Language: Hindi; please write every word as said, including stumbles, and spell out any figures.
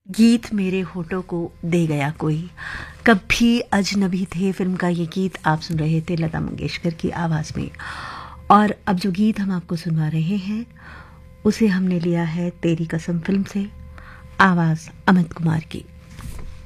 गीत मेरे होठों को दे गया कोई, कभी अजनबी थे फिल्म का ये गीत आप सुन रहे थे लता मंगेशकर की आवाज़ में। और अब जो गीत हम आपको सुनवा रहे हैं उसे हमने लिया है तेरी कसम फिल्म से, आवाज़ अमित कुमार की।